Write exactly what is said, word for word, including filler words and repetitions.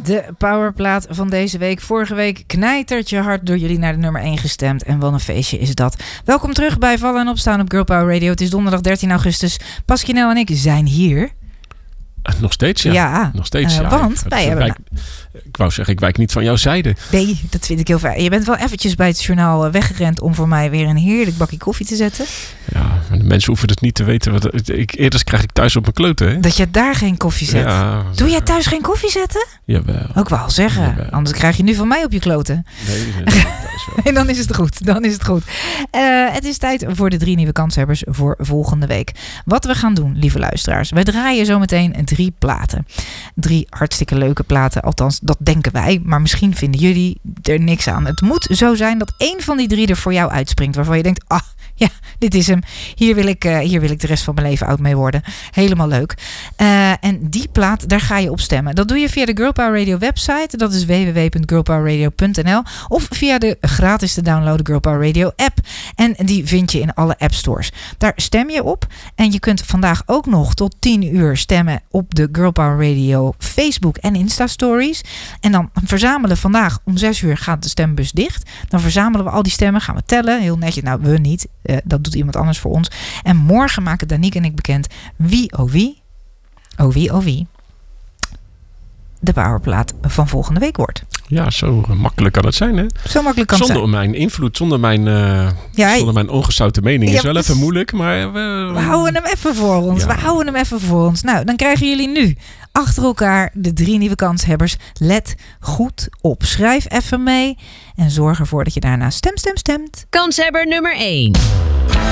De powerplaat van deze week. Vorige week knijtert je hart door jullie naar de nummer één gestemd. En wat een feestje is dat. Welkom terug bij Vallen en Opstaan op Girl Power Radio. Het is donderdag dertien augustus. Pasquinel en ik zijn hier. Nog steeds, ja. Ja, Nog steeds, uh, ja. want ik, wij ik, hebben... wijk, ik wou zeggen, ik wijk niet van jouw zijde. Nee, dat vind ik heel fijn. Je bent wel eventjes bij het journaal weggerend om voor mij weer een heerlijk bakje koffie te zetten. Ja, maar de mensen hoeven het niet te weten. Wat, ik, eerder krijg ik thuis op mijn kloten. Hè? Dat je daar geen koffie zet. Ja, Doe jij thuis geen koffie zetten? Jawel. Ook wel zeggen. Jawel. Anders krijg je nu van mij op je kloten. Nee, nee, nee, thuis wel. En dan is het goed. Dan is het goed. Uh, het is tijd voor de drie nieuwe kanshebbers voor volgende week. Wat we gaan doen, lieve luisteraars. Wij draaien zometeen drie platen. Drie hartstikke leuke platen. Althans, dat denken wij. Maar misschien vinden jullie er niks aan. Het moet zo zijn dat één van die drie er voor jou uitspringt. Waarvan je denkt, ah, ja, dit is hem. Hier wil ik, uh, hier wil ik de rest van mijn leven oud mee worden. Helemaal leuk. Uh, en die plaat, daar ga je op stemmen. Dat doe je via de Girl Power Radio website. Dat is w w w punt girl power radio punt n l. Of via de gratis te downloaden Girl Power Radio app. En die vind je in alle app stores. Daar stem je op. En je kunt vandaag ook nog tot tien uur stemmen op de Girl Power Radio Facebook en Insta stories. En dan verzamelen vandaag om zes uur gaat de stembus dicht. Dan verzamelen we al die stemmen. Gaan we tellen. Heel netjes. Nou, we niet. Uh, dat doet iemand anders voor ons. En morgen maken Danique en ik bekend wie, oh wie, oh wie, oh wie, de powerplaat van volgende week wordt. Ja, zo makkelijk kan het zijn, hè? Zo makkelijk kan het zonder zijn. mijn invloed, zonder mijn, uh, ja, zonder mijn ongezouten mening. Ja, is wel dus, even moeilijk, maar... We, we houden hem even voor ons. Ja. We houden hem even voor ons. Nou, dan krijgen jullie nu achter elkaar de drie nieuwe kanshebbers. Let goed op. Schrijf even mee en zorg ervoor dat je daarna stem, stem, stemt. Kanshebber nummer één.